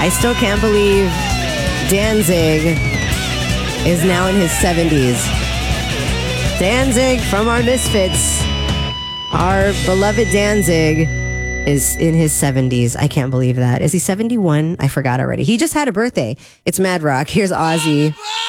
I still can't believe Danzig is now in his 70s. Danzig from our Misfits. Our beloved Danzig is in his 70s. I can't believe that. Is he 71? I forgot already. He just had a birthday. It's Mad Rock. Here's Ozzy.